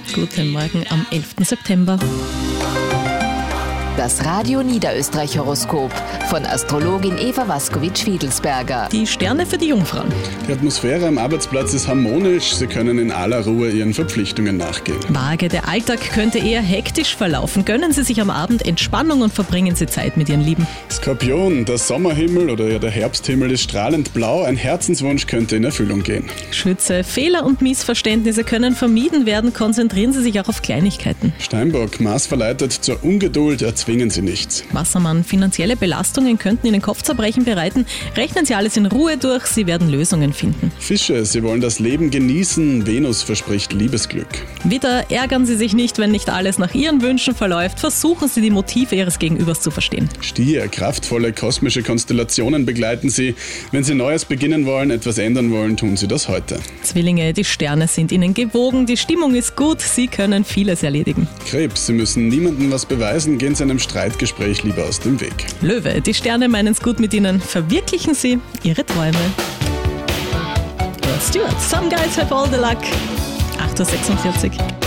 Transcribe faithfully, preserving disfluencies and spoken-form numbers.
Guten Morgen am elften September. Das Radio Niederösterreich-Horoskop von Astrologin Eva Waskowitsch-Fiedelsberger. Die Sterne für die Jungfrauen. Die Atmosphäre am Arbeitsplatz ist harmonisch. Sie können in aller Ruhe Ihren Verpflichtungen nachgehen. Waage, der Alltag könnte eher hektisch verlaufen. Gönnen Sie sich am Abend Entspannung und verbringen Sie Zeit mit Ihren Lieben. Skorpion, der Sommerhimmel oder ja der Herbsthimmel ist strahlend blau. Ein Herzenswunsch könnte in Erfüllung gehen. Schütze, Fehler und Missverständnisse können vermieden werden. Konzentrieren Sie sich auch auf Kleinigkeiten. Steinbock, Mars verleitet zur Ungeduld, erzwingen Sie nichts. Wassermann, finanzielle Belastungen könnten Ihnen Kopfzerbrechen bereiten. Rechnen Sie alles in Ruhe durch, Sie werden Lösungen finden. Fische, Sie wollen das Leben genießen. Venus verspricht Liebesglück. Widder, ärgern Sie sich nicht, wenn nicht alles nach Ihren Wünschen verläuft. Versuchen Sie, die Motive Ihres Gegenübers zu verstehen. Stier, kraftvolle kosmische Konstellationen begleiten Sie. Wenn Sie Neues beginnen wollen, etwas ändern wollen, tun Sie das heute. Zwillinge, die Sterne sind Ihnen gewogen, die Stimmung ist gut, Sie können vieles erledigen. Krebs, Sie müssen niemandem was beweisen, gehen Sie einem Streitgespräch lieber aus dem Weg. Löwe, die Sterne meinen es gut mit Ihnen. Verwirklichen Sie Ihre Träume. Rod Stewart, Some Guys Have All the Luck. acht Uhr sechsundvierzig.